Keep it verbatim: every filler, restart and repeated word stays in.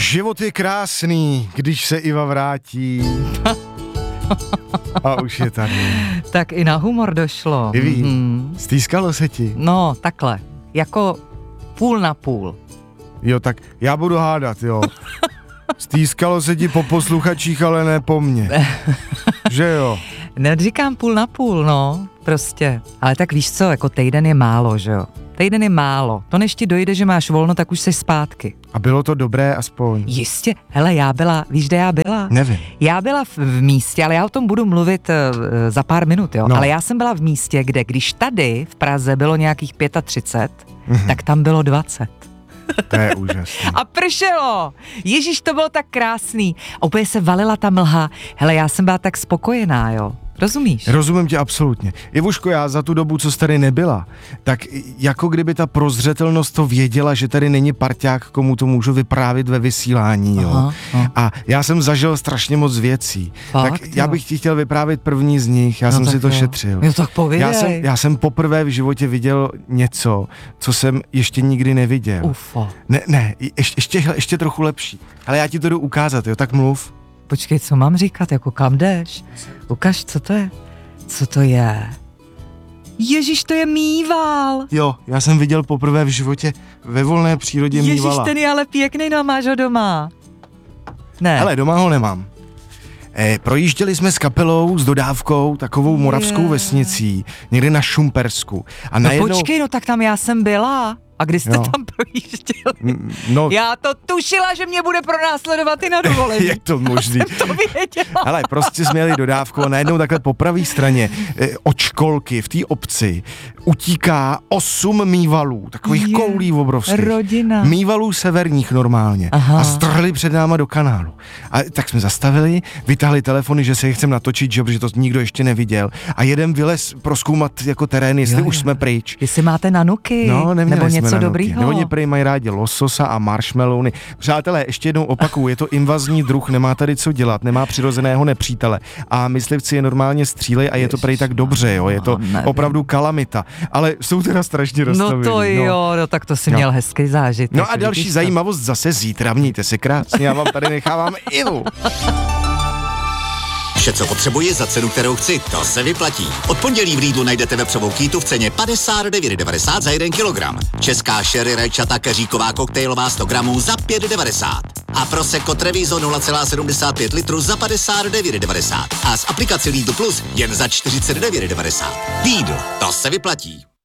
Život je krásný, když se Iva vrátí. A už je tady. Tak i na humor došlo. Iví, mm-hmm. stýskalo se ti? No, takhle. Jako půl na půl. Jo, tak já budu hádat, jo. Stýskalo se ti po posluchačích, ale ne po mně. Že jo? Neříkám půl na půl, no, prostě. Ale tak víš co, jako týden je málo, že jo? Týden je málo. To než ti dojde, že máš volno, tak už jsi zpátky. A bylo to dobré aspoň? Jistě. Hele, já byla, víš, kde já byla? Nevím. Já byla v, v místě, ale já o tom budu mluvit uh, za pár minut, jo? No. Ale já jsem byla v místě, kde když tady v Praze bylo nějakých třicet pět, Mhm. tak tam bylo dvacet. To je úžasné. A pršelo! Ježíš, to bylo tak krásný. A úplně se valila ta mlha. Hele, já jsem byla tak spokojená, jo. Rozumíš? Rozumím tě absolutně. Ivuško, já za tu dobu, co jsi tady nebyla, tak jako kdyby ta prozřetelnost to věděla, že tady není parťák, komu to můžu vyprávět ve vysílání, jo. Aha, aha. A já jsem zažil strašně moc věcí. Fakt, tak já jo. bych ti chtěl vyprávět první z nich, já No jsem tak si to jo. šetřil. Jo, tak povědej. Já jsem, já jsem poprvé v životě viděl něco, co jsem ještě nikdy neviděl. Ufo. Ne, ne, ještě, ještě, ještě trochu lepší. Ale já ti to jdu ukázat, jo, tak mluv. Počkej, co mám říkat, jako kam jdeš? Ukaž, co to je? Co to je? Ježíš, to je mýval. Jo, já jsem viděl poprvé v životě ve volné přírodě Ježíš, mývala. ten je ale pěkný, no máš ho doma. Ne. Hele, doma ho nemám. E, projížděli jsme s kapelou, s dodávkou, takovou moravskou Je. vesnicí, někde na Šumpersku. A no najednou... počkej, no tak tam já jsem byla. A kdy jste Jo. tam projížděli? M, No, Já to tušila, že mě bude pronásledovat i na dovolení. je to možný. To věděla. Hele, prostě jsme jeli dodávku a najednou takhle po pravé straně e, od školky v té obci utíká osm mývalů, takových Je. koulí obrovských. Rodina. Mývalů severních normálně. Aha. A strhli před náma do kanálu. A tak jsme zastavili, vytáhli telefony, že se je chcem natočit, že, protože to nikdo ještě neviděl. A jeden vylez prozkoumat jako terén, jestli Jo, už jo. jsme pryč. Jestli máte nanuky, No, neměli nebo jsme něco na nuky. dobrýho. Nebo oni prý mají rádi lososa a marshmallowny. Přátelé, ještě jednou opakuju, je to invazní druh, nemá tady co dělat, nemá přirozeného nepřítele. A myslivci je normálně střílejí a je to prý tak dobře, jo, je to nevím. opravdu kalamita. Ale jsou teda strašně No rozstavěný. to jo, no tak to si No. měl hezký zážitek. No a další vidíš to? zajímavost zase zítra, mějte se krásně, já vám tady nechávám Ivu. Vše, co potřebuji za cenu, kterou chci, to se vyplatí. Od pondělí v Lidlu najdete vepřovou kýtu v ceně padesát devět devadesát za jeden kilogram. Česká sherry rajčata keříková koktejlová sto gramů za pět devadesát. A Prosecco Treviso nula celá sedmdesát pět litru za padesát devět devadesát. A z aplikace Lidl Plus jen za čtyřicet devět devadesát. Lidl, to se vyplatí.